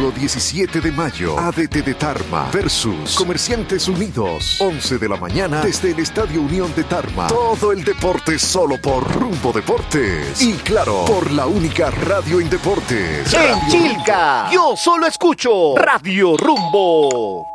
Domingo 17 de mayo, ADT de Tarma versus Comerciantes Unidos. 11 de la mañana desde el Estadio Unión de Tarma. Todo el deporte solo por Rumbo Deportes. Y claro, por la única radio en deportes. En Chilca, yo solo escucho Radio Rumbo.